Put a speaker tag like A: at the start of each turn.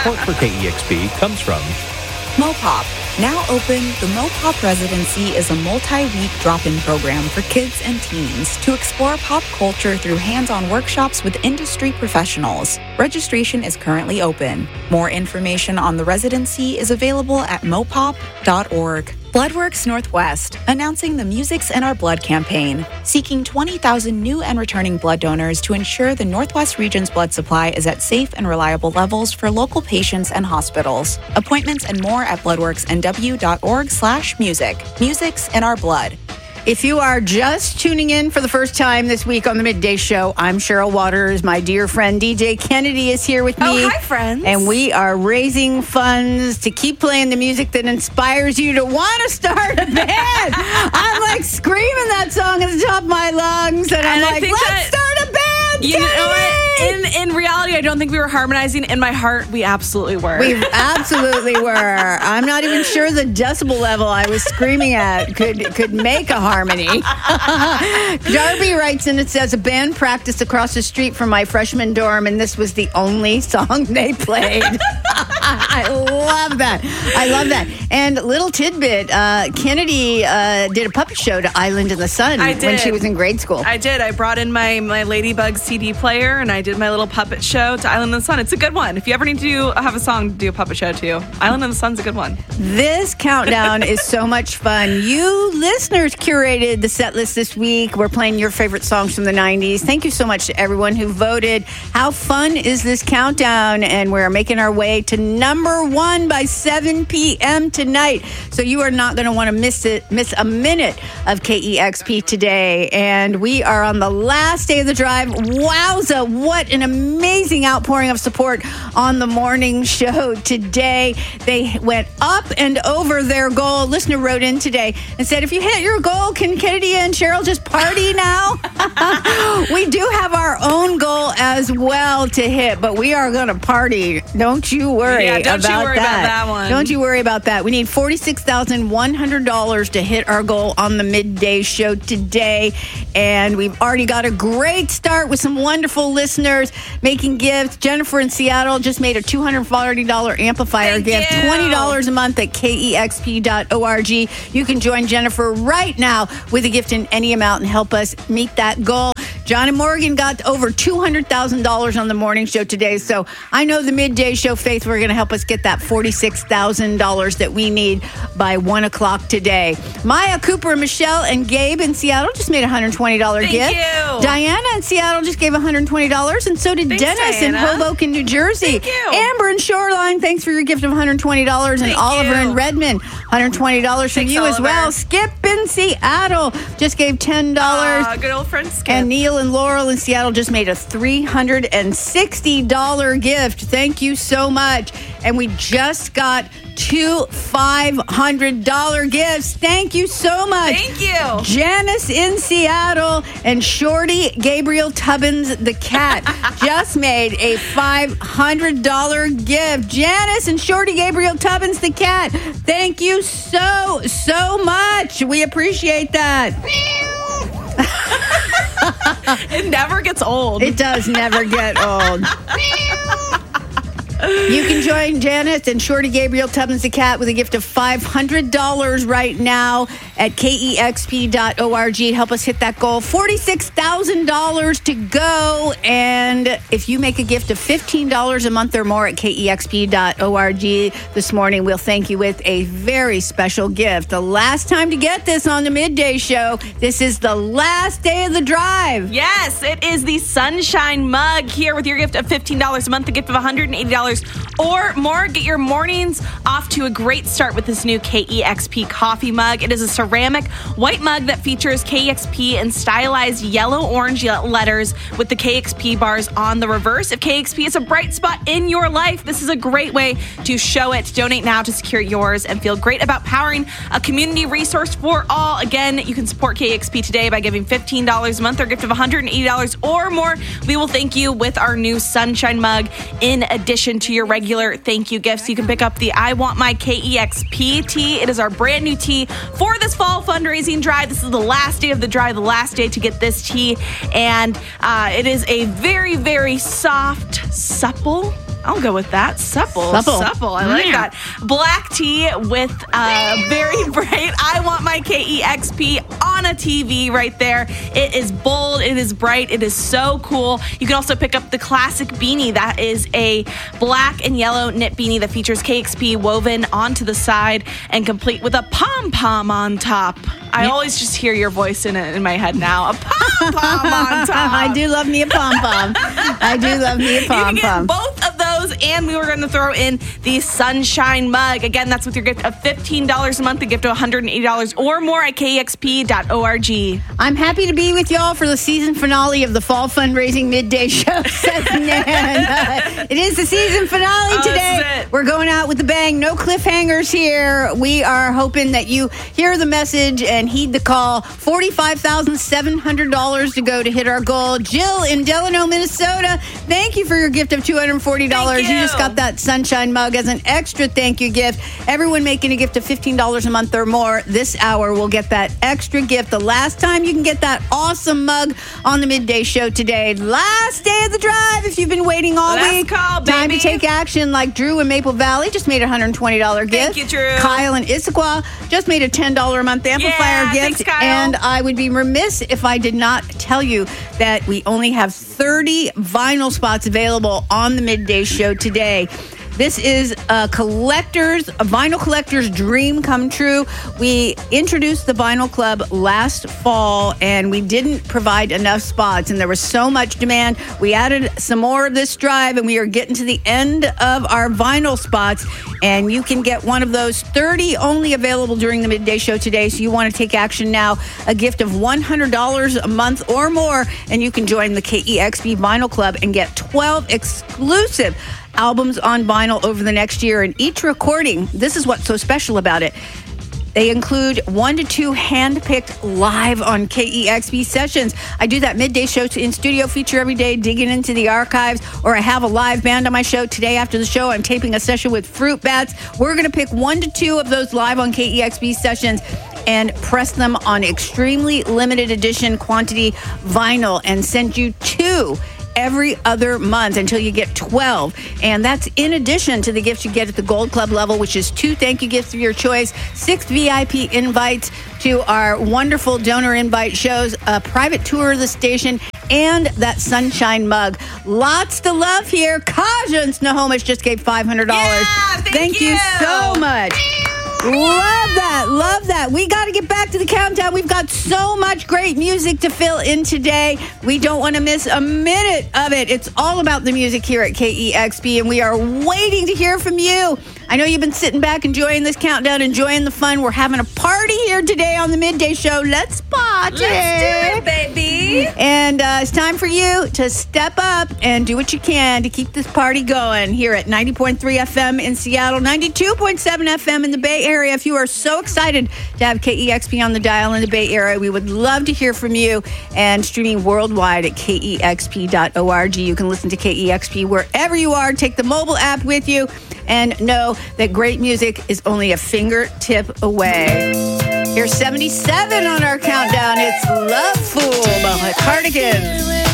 A: support for KEXP comes from
B: Mopop. Now open, the Mopop Residency is a multi-week drop-in program for kids and teens to explore pop culture through hands-on workshops with industry professionals. Registration is currently open. More information on the residency is available at mopop.org. Bloodworks Northwest, announcing the Musics in Our Blood campaign, seeking 20,000 new and returning blood donors to ensure the Northwest region's blood supply is at safe and reliable levels for local patients and hospitals. Appointments and more at bloodworksnw.org/music. Musics in Our Blood.
C: If you are just tuning in for the first time this week on the Midday Show, I'm Cheryl Waters. My dear friend DJ Kennedy is here with me.
D: Oh, hi, friends.
C: And we are raising funds to keep playing the music that inspires you to want to start a band. I'm like screaming that song at the top of my lungs, and I'm like, let's start a band.
D: You know what? In reality, I don't think we were harmonizing. In my heart, we absolutely were.
C: We absolutely were. I'm not even sure the decibel level I was screaming at could make a harmony. Darby writes in, it says, a band practiced across the street from my freshman dorm, and this was the only song they played. I love that. I love that. And little tidbit, Kennedy did a puppet show to Island in the Sun when she was in grade school.
D: I did. I brought in my Ladybug CD player, and I did my little puppet show to Island in the Sun. It's a good one. If you ever need to have a song to do a puppet show to, Island in the Sun's a good one.
C: This countdown is so much fun. You listeners curated the set list this week. We're playing your favorite songs from the 90s. Thank you so much to everyone who voted. How fun is this countdown? And we're making our way to number 1 by 7 p.m. tonight. So you are not going to want to miss a minute of KEXP today. And we are on the last day of the drive. Wowza, what an amazing outpouring of support on the morning show today. They went up and over their goal. A listener wrote in today and said, if you hit your goal, can Kennedy and Cheryl just party now? We do have our own goal as well to hit, but we are going to party. Don't you worry about that one. Don't you worry about that. We need $46,100 to hit our goal on the midday show today. And we've already got a great start with some wonderful listeners making gifts. Jennifer in Seattle just made a $240 amplifier gift, $20 a month at KEXP.org. You can join Jennifer right now with a gift in any amount and help us meet that goal. John and Morgan got over $200,000 on the morning show today. So I know the midday show, Faith, we're going to help us get that $46,000 that we need by 1 o'clock today. Maya, Cooper, and Michelle and Gabe in Seattle just made a $120 gift.
D: Thank you.
C: Diana in Seattle just gave $120, and so did Dennis in Hoboken, New Jersey.
D: Thank you.
C: Amber in Shoreline, thanks for your gift of $120, and Oliver in Redmond, $120 from you as well. Skip in Seattle just gave $10.
D: Good old friend Skip.
C: And Neil and Laurel in Seattle just made a $360 gift. Thank you so much. And we just got 2 $500 gifts. Thank you so much.
D: Thank you.
C: Janice in Seattle and Shorty Gabriel Tubbins the cat just made a $500 gift. Janice and Shorty Gabriel Tubbins the cat, thank you so much. We appreciate that.
D: It never gets old.
C: It does never get old. You can join Janice and Shorty Gabriel Tubbins the cat with a gift of $500 right now at KEXP.org. Help us hit that goal. $46,000 to go. And if you make a gift of $15 a month or more at KEXP.org this morning, we'll thank you with a very special gift. The last time to get this on the midday show. This is the last day of the drive.
D: Yes, it is the Sunshine Mug here with your gift of $15 a month, a gift of $180 or more. Get your mornings off to a great start with this new KEXP coffee mug. It is a ceramic white mug that features KEXP in stylized yellow-orange letters with the KEXP bars on the reverse. If KEXP is a bright spot in your life, this is a great way to show it. Donate now to secure yours and feel great about powering a community resource for all. Again, you can support KEXP today by giving $15 a month or a gift of $180 or more. We will thank you with our new Sunshine Mug in addition to your regular thank you gifts. You can pick up the I Want My KEXP tee. It is our brand new tee for this fall fundraising drive. This is the last day of the drive, the last day to get this tee. And it is a very, very soft, supple I'll go with that. Supple. I like that. Black tea with very bright I Want My KEXP on a TV right there. It is bold. It is bright. It is so cool. You can also pick up the classic beanie. That is a black and yellow knit beanie that features KEXP woven onto the side and complete with a pom-pom on top. I always just hear your voice in my head now. A pom-pom on top.
C: I do love me a pom-pom. I do love me a
D: You can
C: pom-pom.
D: get both of those, and we were going to throw in the Sunshine Mug. Again, that's with your gift of $15 a month, a gift of $180 or more at KEXP.org.
C: I'm happy to be with y'all for the season finale of the Fall Fundraising Midday Show. Says Nan. It is the season finale today.
D: This is it.
C: We're going out with a bang. No cliffhangers here. We are hoping that you hear the message and heed the call. $45,700 to go to hit our goal. Jill in Delano, Minnesota, thank you for your gift of $240.
D: Thank
C: You
D: you.
C: just got that Sunshine Mug as an extra thank you gift. Everyone making a gift of $15 a month or more this hour will get that extra gift. The last time you can get that awesome mug on the Midday Show today. Last day of the drive if you've been waiting all
D: Last
C: week.
D: call,
C: Time to
D: baby.
C: take action like Drew in Maple Valley just made a $120 gift.
D: Thank you, Drew.
C: Kyle in Issaquah just made a $10 a month amplifier
D: Yeah,
C: gift.
D: thanks, Kyle.
C: And I would be remiss if I did not tell you that we only have 30 vinyl spots available on the Midday Show today. This is a vinyl collector's dream come true. We introduced the Vinyl Club last fall, and we didn't provide enough spots, and there was so much demand. We added some more this drive, and we are getting to the end of our vinyl spots, and you can get one of those. 30 only available during the Midday Show today, so you want to take action now. A gift of $100 a month or more, and you can join the KEXP Vinyl Club and get 12 exclusive albums on vinyl over the next year. And each recording, this is what's so special about it, they include 1 to 2 hand-picked live on KEXP sessions. I do that Midday Show in studio feature every day, digging into the archives, or I have a live band on my show. Today after the show, I'm taping a session with Fruit Bats. We're going to pick 1 to 2 of those live on KEXP sessions and press them on extremely limited edition quantity vinyl and send you 2 every other month until you get 12. And that's in addition to the gifts you get at the Gold Club level, which is 2 thank you gifts of your choice, 6 VIP invites to our wonderful donor invite shows, a private tour of the station, and that Sunshine Mug. Lots to love here. Kaja in Snohomish just gave $500.
D: Yeah, thank
C: you
D: you
C: so much. Love that. We got to get back to the countdown. We've got so much great music to fill in today. We don't want to miss a minute of it. It's all about the music here at KEXP, and we are waiting to hear from you. I know you've been sitting back enjoying this countdown, enjoying the fun. We're having a party here today on the Midday Show. Let's party.
D: Let's do it, baby.
C: And it's time for you to step up and do what you can to keep this party going here at 90.3 FM in Seattle, 92.7 FM in the Bay Area. If you are so excited to have KEXP on the dial in the Bay Area, we would love to hear from you. And streaming worldwide at KEXP.org. You can listen to KEXP wherever you are. Take the mobile app with you and know that great music is only a fingertip away. Here's 77 on our countdown. It's Love Fool by Cardigans.